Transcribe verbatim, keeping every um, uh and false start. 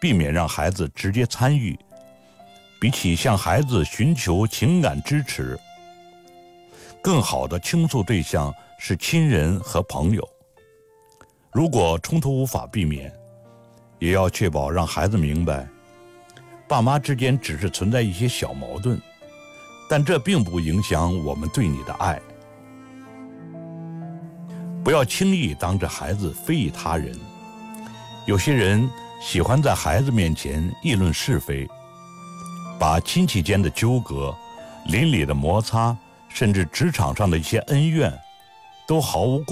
避免让孩子直接参与。比起向孩子寻求情感支持，更好的倾诉对象是亲人和朋友。如果冲突无法避免，也要确保让孩子明白，爸妈之间只是存在一些小矛盾，但这并不影响我们对你的爱。不要轻易当着孩子非议他人。有些人喜欢在孩子面前议论是非，把亲戚间的纠葛、邻里的摩擦，甚至职场上的一些恩怨，都毫无